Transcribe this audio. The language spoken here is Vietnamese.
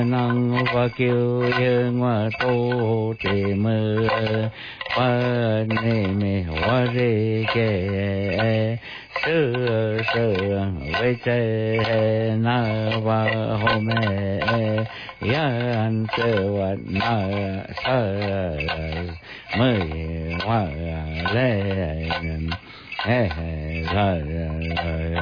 năng và kêu yên và tô trì mơ và nê mê và rê kê sư sư vê chê na và hô mê yan sư và na sa mê và lê